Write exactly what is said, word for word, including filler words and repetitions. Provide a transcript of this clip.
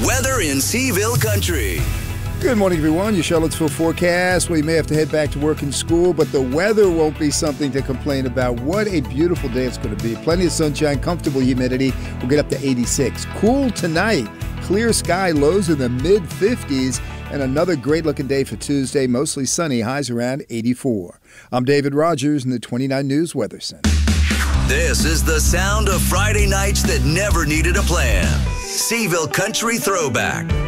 Weather in Seaville Country. Good morning, everyone. Your Charlottesville forecast. Well, you may have to head back to work and school, but the weather won't be something to complain about. What a beautiful day it's going to be. Plenty of sunshine, comfortable humidity. We'll get up to eighty-six. Cool tonight. Clear sky, lows in the mid fifties, and another great-looking day for Tuesday. Mostly sunny, highs around eighty-four. I'm David Rogers in the twenty-nine News Weather Center. This is the sound of Friday nights that never needed a plan. Seaville Country Throwback.